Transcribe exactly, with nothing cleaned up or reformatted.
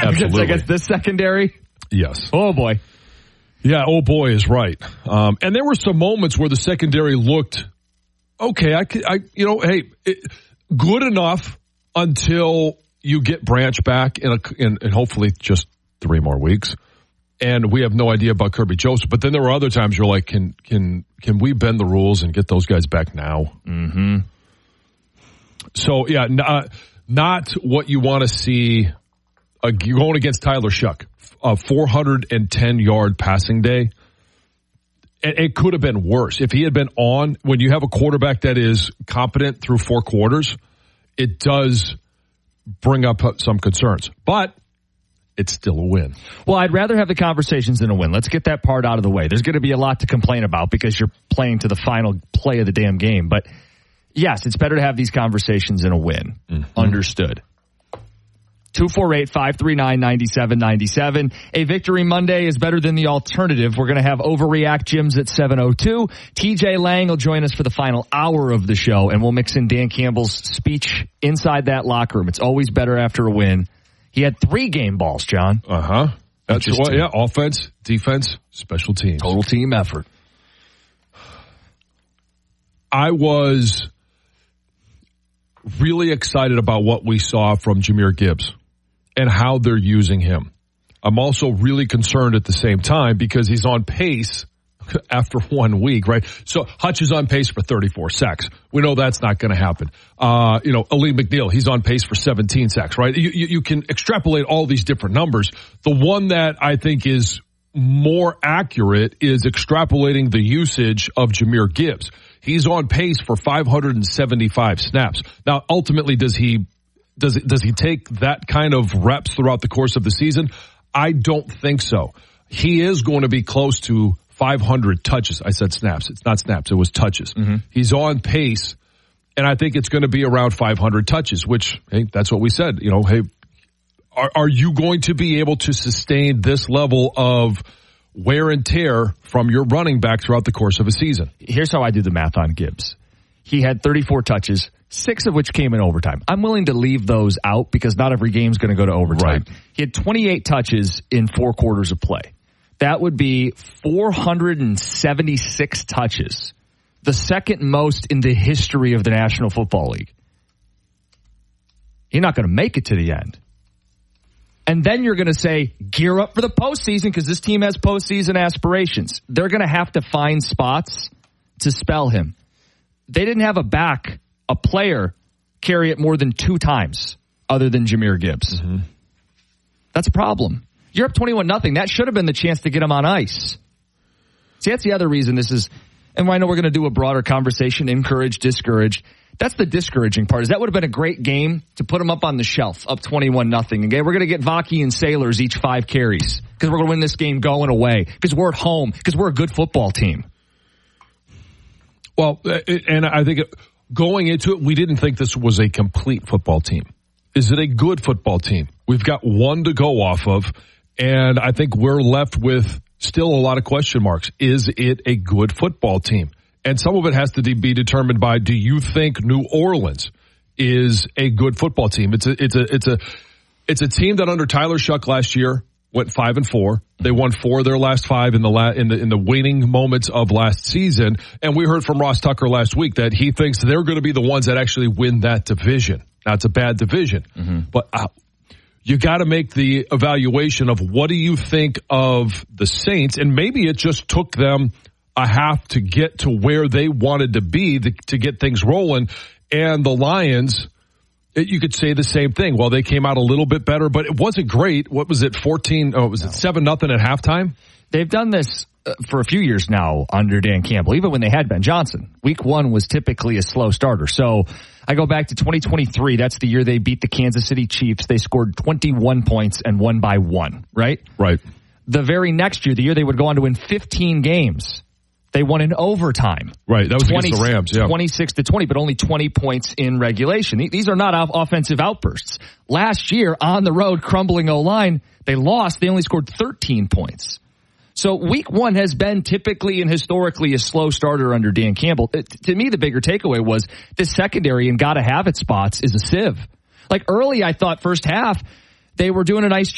Absolutely. against this secondary? Yes. Oh, boy. Yeah, oh, boy is right. Um, and there were some moments where the secondary looked, okay, I, I you know, hey, it, good enough until you get Branch back in, a, in, in hopefully just three more weeks. And we have no idea about Kirby Joseph. But then there were other times you're like, can can can we bend the rules and get those guys back now? Mm-hmm. So, yeah, not, not what you want to see uh, going against Tyler Shuck. A four hundred ten yard passing day. It, it could have been worse. If he had been on, when you have a quarterback that is competent through four quarters, it does bring up some concerns. But it's still a win. Well, I'd rather have the conversations than a win. Let's get that part out of the way. There's going to be a lot to complain about because you're playing to the final play of the damn game. But yes, it's better to have these conversations than a win. Mm-hmm. Understood. two four eight, five three nine, nine seven nine seven. A victory Monday is better than the alternative. We're going to have Overreact Gyms at seven oh two. T J Lang will join us for the final hour of the show, and we'll mix in Dan Campbell's speech inside that locker room. It's always better after a win. He had three game balls, John. Uh-huh. That's what, yeah, offense, defense, special teams. Total team effort. I was really excited about what we saw from Jahmyr Gibbs and how they're using him. I'm also really concerned at the same time because he's on pace after one week, right? So Hutch is on pace for thirty-four sacks. We know that's not going to happen. Uh, you know, Ali McNeil, he's on pace for seventeen sacks, right? You, you, you can extrapolate all these different numbers. The one that I think is more accurate is extrapolating the usage of Jahmyr Gibbs. He's on pace for five hundred seventy-five snaps. Now, ultimately, does he does does he take that kind of reps throughout the course of the season? I don't think so. He is going to be close to five hundred touches. I said snaps. It's not snaps. It was touches. Mm-hmm. He's on pace, and I think it's going to be around five hundred touches, which, hey, that's what we said. You know, hey, are, are you going to be able to sustain this level of wear and tear from your running back throughout the course of a season? Here's how I do the math on Gibbs. He had thirty-four touches, six of which came in overtime. I'm willing to leave those out because not every game's going to go to overtime. Right. He had twenty-eight touches in four quarters of play. That would be four hundred seventy-six touches, the second most in the history of the National Football League. You're not going to make it to the end. And then you're going to say, gear up for the postseason because this team has postseason aspirations. They're going to have to find spots to spell him. They didn't have a back, a player, carry it more than two times other than Jahmyr Gibbs. Mm-hmm. That's a problem. You're up twenty-one nothing. That should have been the chance to get him on ice. See, that's the other reason this is, and I know we're going to do a broader conversation, encourage, discourage. That's the discouraging part. Is that would have been a great game to put him up on the shelf, up twenty-one nothing. Again, we're going to get Vaki and Sailors each five carries because we're going to win this game going away because we're at home because we're a good football team. Well, and I think going into it, we didn't think this was a complete football team. Is it a good football team? We've got one to go off of, and I think we're left with still a lot of question marks. Is it a good football team? And some of it has to be determined by, do you think New Orleans is a good football team? It's a, it's a, it's a, it's a team that under Tyler Shuck last year went five and four. They won four of their last five in the la- in the in the waning moments of last season. And we heard from Ross Tucker last week that he thinks they're going to be the ones that actually win that division. Now, it's a bad division, mm-hmm. but uh, you got to make the evaluation of what do you think of the Saints, and maybe it just took them a half to get to where they wanted to be the, to get things rolling, and the Lions. It, you could say the same thing. Well, they came out a little bit better, but it wasn't great. What was it, fourteen? Oh, was it seven nothing at halftime? They've done this uh, for a few years now under Dan Campbell, even when they had Ben Johnson. Week one was typically a slow starter. So I go back to twenty twenty-three. That's the year they beat the Kansas City Chiefs. They scored twenty-one points and won by one, right? Right. The very next year, the year they would go on to win fifteen games, they won in overtime. Right, that was twenty, against the Rams, yeah. twenty-six to twenty, but only twenty points in regulation. These are not offensive outbursts. Last year, on the road, crumbling O-line, they lost. They only scored thirteen points. So week one has been typically and historically a slow starter under Dan Campbell. To me, the bigger takeaway was this secondary and gotta have it spots is a sieve. Like early, I thought first half, they were doing a nice